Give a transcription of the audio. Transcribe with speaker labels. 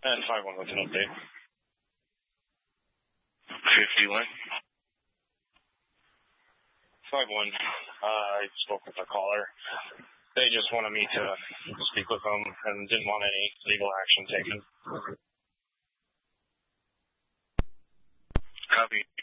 Speaker 1: And 5-1 with an update.
Speaker 2: 51.
Speaker 1: 5-1. I spoke with the caller. They just wanted me to speak with them and didn't want any legal action taken.
Speaker 2: Copy.